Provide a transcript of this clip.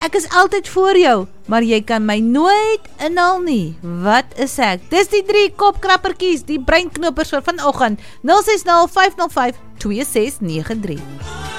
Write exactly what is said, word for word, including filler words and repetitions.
Ek is altyd voor jou, maar jy kan my nooit inhaal nie. Wat is ek? Dis die drie kopkrappertjies, die breinknopers vir vanoggend. nul ses nul vyf nul vyf twee ses nege drie.